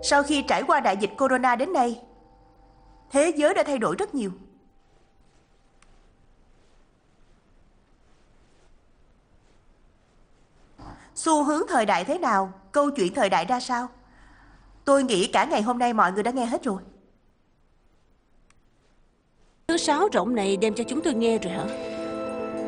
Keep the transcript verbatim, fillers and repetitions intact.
Sau khi trải qua đại dịch Corona đến nay, thế giới đã thay đổi rất nhiều. Xu hướng thời đại thế nào, câu chuyện thời đại ra sao, tôi nghĩ cả ngày hôm nay mọi người đã nghe hết rồi. Thứ sáo rỗng này đem cho chúng tôi nghe rồi hả?